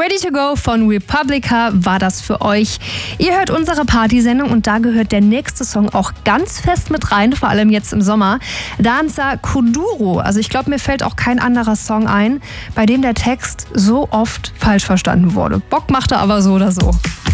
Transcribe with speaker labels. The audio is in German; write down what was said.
Speaker 1: Ready to Go von Republica war das für euch. Ihr hört unsere Partysendung und da gehört der nächste Song auch ganz fest mit rein, vor allem jetzt im Sommer. Danza Kuduro. Also ich glaube, mir fällt auch kein anderer Song ein, bei dem der Text so oft falsch verstanden wurde. Bock macht er aber so oder so.